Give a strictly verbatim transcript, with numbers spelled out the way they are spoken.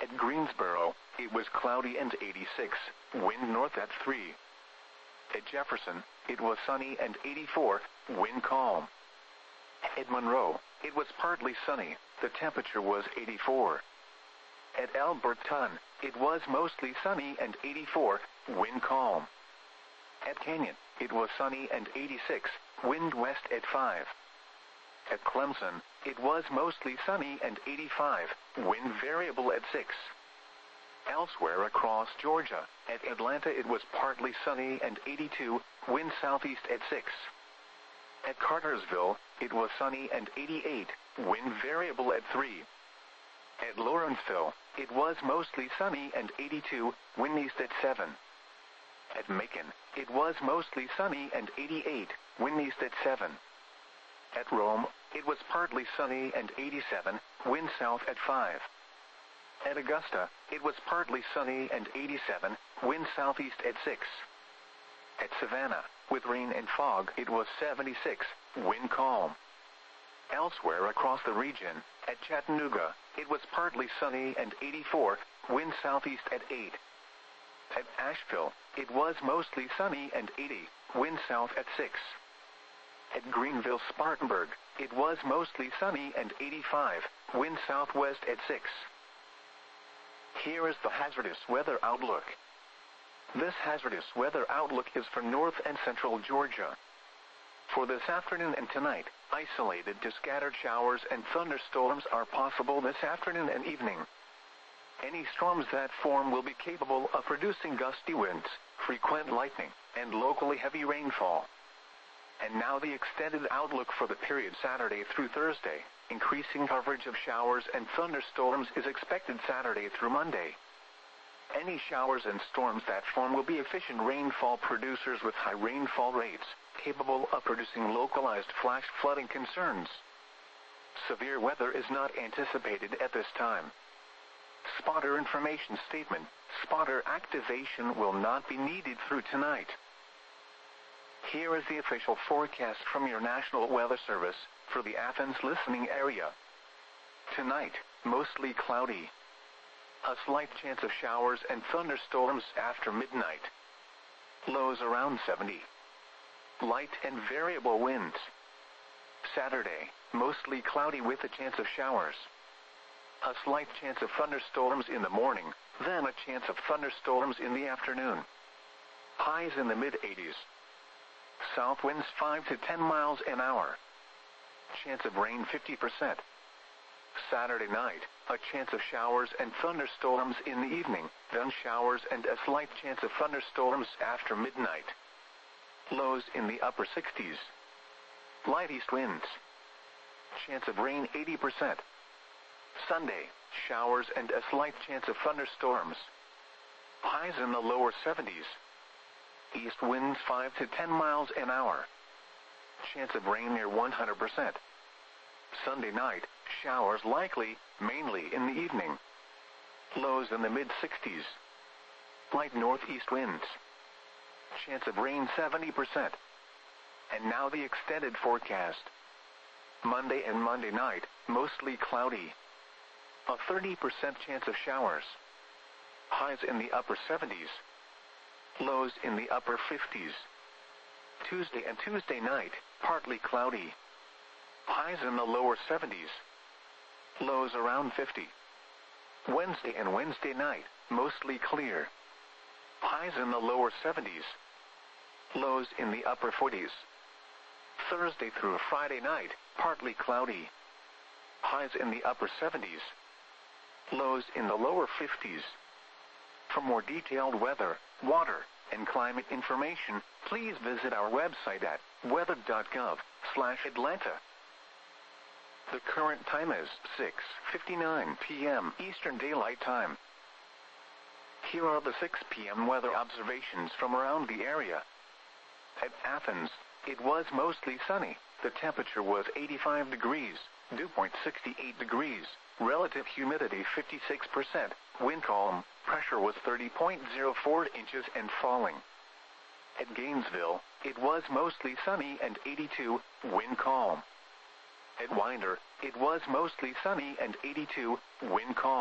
At Greensboro, it was cloudy and eighty-six, wind north at three. At Jefferson, it was sunny and eighty-four, wind calm. At Monroe, it was partly sunny, the temperature was eighty-four. At Alberton, it was mostly sunny and eighty-four, wind calm. At Canyon, it was sunny and eighty-six, wind west at five. At Clemson, it was mostly sunny and eighty-five, wind variable at six. Elsewhere across Georgia, at Atlanta it was partly sunny and eighty-two, wind southeast at six. At Cartersville, it was sunny and eighty-eight, wind variable at three. At Lawrenceville, it was mostly sunny and eighty-two, wind east at seven. At Macon, it was mostly sunny and eighty-eight, wind east at seven. At Rome, it was partly sunny and eighty-seven, wind south at five. At Augusta, it was partly sunny and eighty-seven, wind southeast at six. At Savannah, with rain and fog, it was seventy-six, wind calm. Elsewhere across the region, at Chattanooga, it was partly sunny and eighty-four, wind southeast at eight. At Asheville, it was mostly sunny and eighty, wind south at six. At Greenville-Spartanburg, it was mostly sunny and eighty-five, wind southwest at six. Here is the hazardous weather outlook. This hazardous weather outlook is for north and central Georgia. For this afternoon and tonight, isolated to scattered showers and thunderstorms are possible this afternoon and evening. Any storms that form will be capable of producing gusty winds, frequent lightning, and locally heavy rainfall. And now the extended outlook for the period Saturday through Thursday. Increasing coverage of showers and thunderstorms is expected Saturday through Monday. Any showers and storms that form will be efficient rainfall producers with high rainfall rates, capable of producing localized flash flooding concerns. Severe weather is not anticipated at this time. Spotter information statement: spotter activation will not be needed through tonight. Here is the official forecast from your National Weather Service for the Athens listening area. Tonight, mostly cloudy. A slight chance of showers and thunderstorms after midnight. Lows around seventy. Light and variable winds. Saturday, mostly cloudy with a chance of showers. A slight chance of thunderstorms in the morning, then a chance of thunderstorms in the afternoon. Highs in the mid eighties. South winds five to ten miles an hour. Chance of rain fifty percent. Saturday night, a chance of showers and thunderstorms in the evening, then showers and a slight chance of thunderstorms after midnight. Lows in the upper sixties. Light east winds. Chance of rain eighty percent. Sunday, showers and a slight chance of thunderstorms. Highs in the lower seventies. East winds five to ten miles an hour. Chance of rain near one hundred percent. Sunday night, showers likely, mainly in the evening. Lows in the mid sixties. Light northeast winds. Chance of rain seventy percent. And now the extended forecast. Monday and Monday night, mostly cloudy. A thirty percent chance of showers. Highs in the upper seventies. Lows in the upper fifties. Tuesday and Tuesday night, partly cloudy. Highs in the lower seventies. Lows around fifty. Wednesday and Wednesday night, mostly clear. Highs in the lower seventies. Lows in the upper forties. Thursday through Friday night, partly cloudy. Highs in the upper seventies. Lows in the lower fifties. For more detailed weather, water, and climate information, please visit our website at weather dot gov slash Atlanta. The current time is six fifty-nine p m Eastern Daylight Time. Here are the six p m weather observations from around the area. At Athens, it was mostly sunny. The temperature was eighty-five degrees, dew point sixty-eight degrees, relative humidity fifty-six percent, wind calm, pressure was thirty point zero four inches and falling. At Gainesville, it was mostly sunny and eighty-two, wind calm. At Winder, it was mostly sunny and eighty-two, wind calm.